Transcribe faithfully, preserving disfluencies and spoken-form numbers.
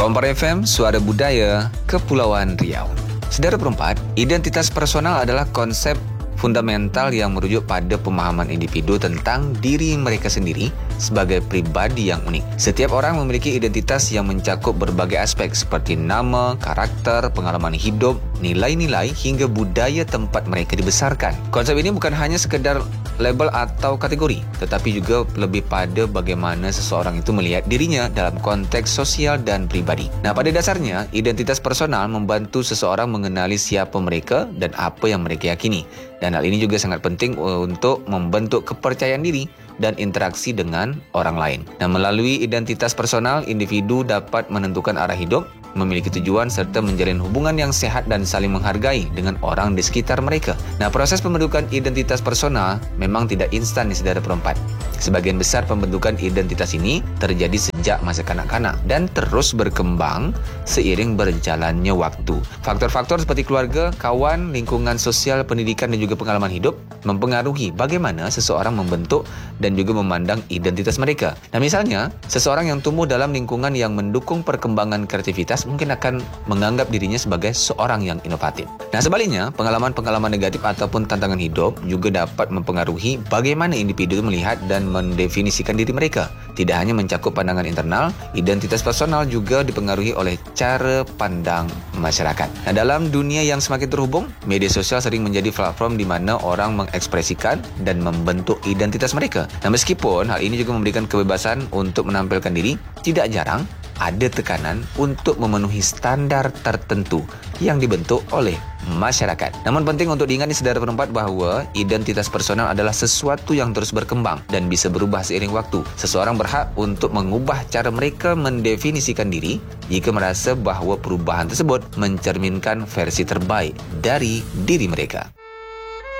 Kompor F M, Suara Budaya, Kepulauan Riau. Saudara perempat, identitas personal adalah konsep fundamental yang merujuk pada pemahaman individu tentang diri mereka sendiri sebagai pribadi yang unik. Setiap orang memiliki identitas yang mencakup berbagai aspek seperti nama, karakter, pengalaman hidup, nilai-nilai hingga budaya tempat mereka dibesarkan. Konsep ini bukan hanya sekedar label atau kategori, tetapi juga lebih pada bagaimana seseorang itu melihat dirinya dalam konteks sosial dan pribadi. Nah, pada dasarnya, identitas personal membantu seseorang mengenali siapa mereka dan apa yang mereka yakini. Dan hal ini juga sangat penting untuk membentuk kepercayaan diri dan interaksi dengan orang lain. Nah, melalui identitas personal, individu dapat menentukan arah hidup, memiliki tujuan serta menjalin hubungan yang sehat dan saling menghargai dengan orang di sekitar mereka. Nah, proses pembentukan identitas personal memang tidak instan nih saudara perempat. Sebagian besar pembentukan identitas ini terjadi sejak masa kanak-kanak dan terus berkembang seiring berjalannya waktu. Faktor-faktor seperti keluarga, kawan, lingkungan sosial, pendidikan dan juga pengalaman hidup mempengaruhi bagaimana seseorang membentuk dan juga memandang identitas mereka. Nah, misalnya, seseorang yang tumbuh dalam lingkungan yang mendukung perkembangan kreativitas mungkin akan menganggap dirinya sebagai seorang yang inovatif. Nah, sebaliknya, pengalaman-pengalaman negatif ataupun tantangan hidup juga dapat mempengaruhi bagaimana individu melihat dan mendefinisikan diri mereka. Tidak hanya mencakup pandangan internal, identitas personal juga dipengaruhi oleh cara pandang masyarakat. Nah, dalam dunia yang semakin terhubung, media sosial sering menjadi platform di mana orang mengekspresikan dan membentuk identitas mereka. Nah, meskipun hal ini juga memberikan kebebasan untuk menampilkan diri, tidak jarang ada tekanan untuk memenuhi standar tertentu yang dibentuk oleh masyarakat. Namun penting untuk diingat nih saudara perempat bahwa identitas personal adalah sesuatu yang terus berkembang dan bisa berubah seiring waktu. Seseorang berhak untuk mengubah cara mereka mendefinisikan diri jika merasa bahwa perubahan tersebut mencerminkan versi terbaik dari diri mereka.